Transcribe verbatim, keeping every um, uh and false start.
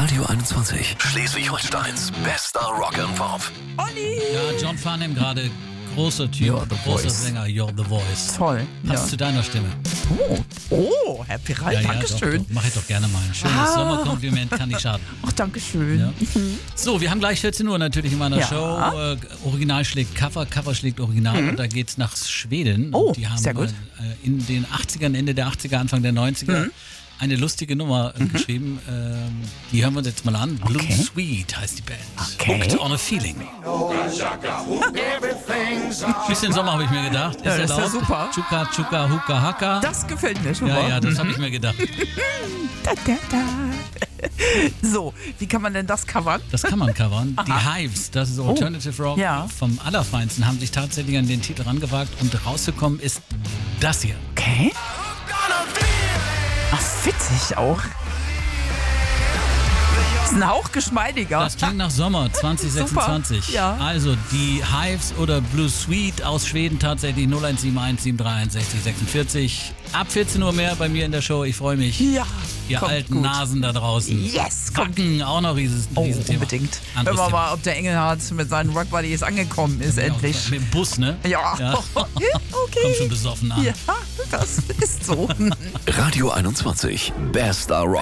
Radio einundzwanzig, Schleswig-Holsteins bester Rock and Pop. Olli! Ja, John Farnham gerade, großer Typ, You're the großer voice. Sänger, You're the Voice. Toll. Passt Ja. zu deiner Stimme. Oh, oh, Herr Piral, Ja, ja, Dankeschön. doch, doch. Mach ich doch gerne mal. Ein schönes Ah. Sommerkompliment kann nicht schaden. Ach, Dankeschön. Ja. So, wir haben gleich vierzehn Uhr natürlich in meiner Ja. Show. Äh, Original schlägt Cover, Cover schlägt Original und da geht's nach Schweden. Oh, und die haben sehr gut. Äh, in den achtzigern, Ende der achtziger, Anfang der neunziger eine lustige Nummer äh, geschrieben. Ähm, die hören wir uns jetzt mal an. Blue Okay. Sweet heißt die Band. Okay. Hooked on a Feeling. Bisschen Sommer habe ich mir gedacht. Ja, das ist ja erlaubt. super. Chuka, Chuka, Huka, Haka. Das gefällt mir schon ja, mal. ja, das habe ich mir gedacht. Da, da, da. So, wie kann man denn das covern? Das kann man covern. Die Hives, das ist Alternative Rock Ja. vom Allerfeinsten, haben sich tatsächlich an den Titel rangewagt und rausgekommen ist das hier. Okay. Ach, witzig auch. Ist ein Hauch geschmeidiger. Das klingt nach Sommer zwanzig sechsundzwanzig. Super, ja. Also die Hives oder Blue Sweet aus Schweden tatsächlich null eins sieben eins sieben drei eins sechzig sechsundvierzig. Ab vierzehn Uhr mehr bei mir in der Show. Ich freue mich. Ja, Ihr kommt alten gut. Nasen da draußen. Yes, kommt. Wacken, auch noch dieses Oh, Riesenthema. unbedingt. Anderes Hören wir Thema. mal, ob der Engelhardt mit seinen Rock Buddies angekommen ist, Ja, endlich. mit dem Bus, ne? Ja. Ja. Okay. Kommt schon besoffen an. Ja, das ist so. Radio einundzwanzig, bester Rock